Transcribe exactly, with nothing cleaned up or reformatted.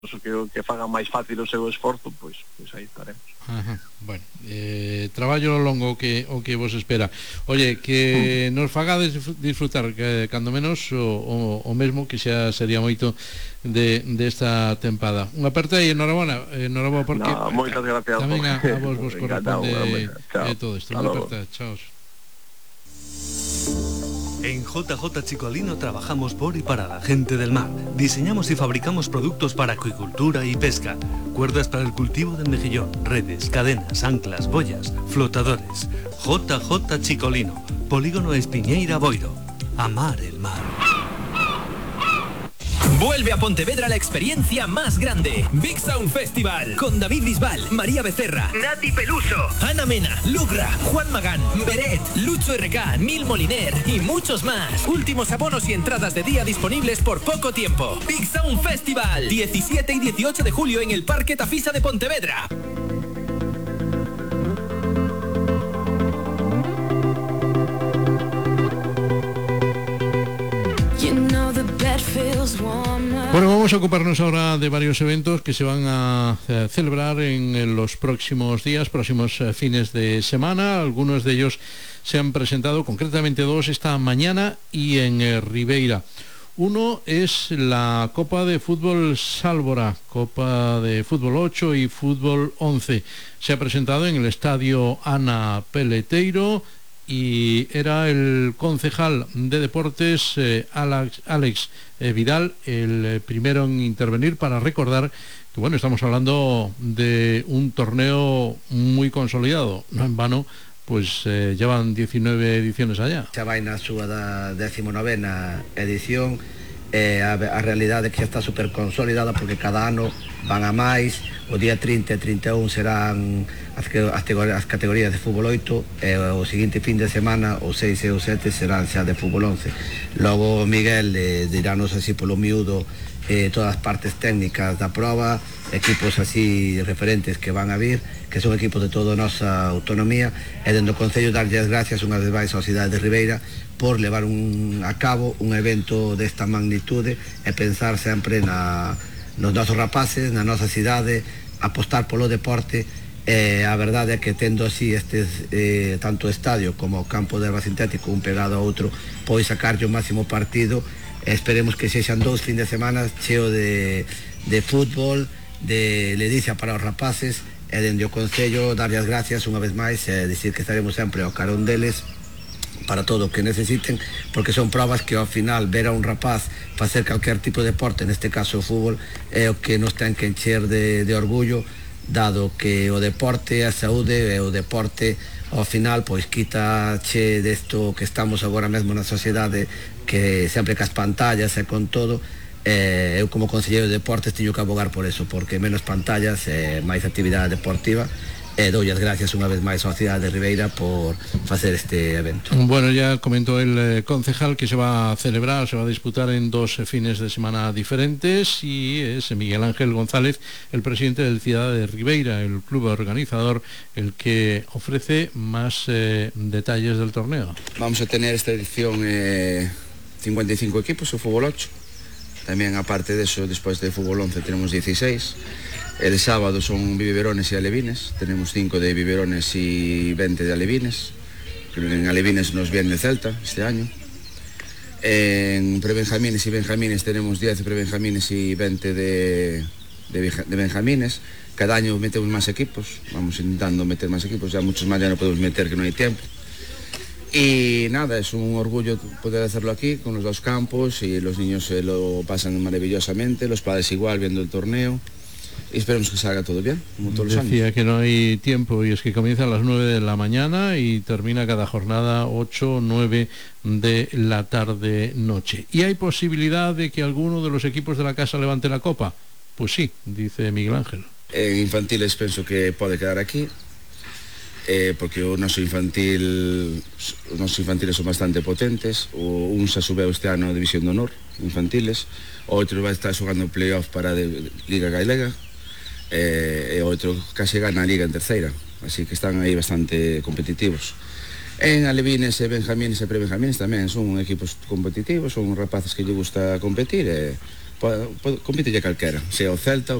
que, que fagan máis fácil o seu esforzo, pois, pois aí estaremos. Ajá. Bueno, eh, traballo longo que o que vos espera. Oye, que mm. nos fagades disfrutar que cando menos o, o, o mesmo que xa sería moito de desta de tempada. Unha aperta e enhorabuena, enhorabuena porque no, moitas gracias tamén a, a vos vos corresponde eh, todo isto. Unha aperta, chao. En J J Chicolino trabajamos por y para la gente del mar. Diseñamos y fabricamos productos para acuicultura y pesca. Cuerdas para el cultivo del mejillón, redes, cadenas, anclas, boyas, flotadores. J J Chicolino, Polígono Espiñeira Boiro. Amar el mar. Vuelve a Pontevedra la experiencia más grande. Big Sound Festival. Con David Bisbal, María Becerra, Nati Peluso, Ana Mena, Lugra, Juan Magán, Beret, Lucho R K, Nil Moliner y muchos más. Últimos abonos y entradas de día disponibles por poco tiempo. Big Sound Festival. diecisiete y dieciocho de julio en el Parque Tafisa de Pontevedra. Bueno, vamos a ocuparnos ahora de varios eventos que se van a eh, celebrar en, en los próximos días, próximos eh, fines de semana. Algunos de ellos se han presentado, concretamente dos, esta mañana y en eh, Ribeira. Uno es la Copa de Fútbol Sálvora, Copa de Fútbol ocho y Fútbol once. Se ha presentado en el Estadio Ana Peleteiro y era el concejal de deportes eh, Alex, Alex eh, Vidal el eh, primero en intervenir para recordar que, bueno, estamos hablando de un torneo muy consolidado, no en vano, pues eh, llevan diecinueve ediciones allá. Xa vai na súa da decimonovena edición, eh, a, a realidade é que está super consolidada porque cada ano van a máis. O día trinta e trinta e un serán as, as, as categorías de fútbol oito e o seguinte fin de semana o seis e o sete serán xa de fútbol once. Logo Miguel eh, dirános así polo miúdo eh, todas as partes técnicas da prova, equipos así referentes que van a vir, que son equipos de toda a nosa autonomía, e dentro do Concello darlle as gracias unha vez máis á cidade de Ribeira por levar un, a cabo un evento desta magnitude e pensar sempre na, nos nosos rapaces, na nosa cidade, apostar polo deporte. Eh, a verdade é que tendo así estes eh, tanto estadio como o campo de erva sintético un pegado a outro, pois sacarlle o máximo partido. Esperemos que sexan dous fin de semana cheo de, de fútbol, de ledicia para os rapaces, e dende o Concello darlle as gracias unha vez máis e dicir que estaremos sempre ao carón deles para todo o que necesiten, porque son probas que ao final ver a un rapaz facer calquer tipo de deporte, neste caso o fútbol, é o que nos ten que encher de, de orgullo, dado que o deporte, a saúde e o deporte ao final pois quita che desto que estamos agora mesmo na sociedade, que sempre cas pantallas e con todo. Eh, eu como conselleiro de deportes teño que abogar por eso, porque menos pantallas e eh, máis actividade deportiva. E eh, doulle as gracias unha vez máis á cidade de Ribeira por facer este evento. Bueno, ya comentó el eh, concejal que se va a celebrar, se va a disputar en dos eh, fines de semana diferentes, y es Miguel Ángel González, el presidente del Cidade de Ribeira, el club organizador, el que ofrece más eh, detalles del torneo. Vamos a tener esta edición eh, cincuenta y cinco equipos, o fútbol ocho. También, aparte de eso, después de fútbol once tenemos dieciséis. El sábado son biberones y alevines. Tenemos cinco de biberones y veinte de alevines. En alevines nos viene el Celta este año. En prebenjamines y benjamines tenemos diez prebenjamines y veinte de, de, de benjamines. Cada año metemos más equipos. Vamos intentando meter más equipos. Ya muchos más ya no podemos meter, que no hay tiempo. Y nada, es un orgullo poder hacerlo aquí con los dos campos, y los niños se lo pasan maravillosamente, los padres igual viendo el torneo, y esperemos que salga todo bien, como todos los años. Decía que no hay tiempo, y es que comienza a las nueve de la mañana y termina cada jornada ocho o nueve de la tarde noche. ¿Y hay posibilidad de que alguno de los equipos de la casa levante la copa? Pues sí, dice Miguel Ángel. En infantiles pienso que puede quedar aquí. Eh, porque o noso infantil os nosos infantiles son bastante potentes. O un xa subeu este ano a División de Honor infantiles, o outro vai estar xogando playoff para de Liga Galega, eh, e o outro case gana a Liga en terceira, así que están aí bastante competitivos. En alevines e benjamines e prebenjamines tamén son equipos competitivos, son rapaces que lle gusta competir, e compite ya calquera, sea o Celta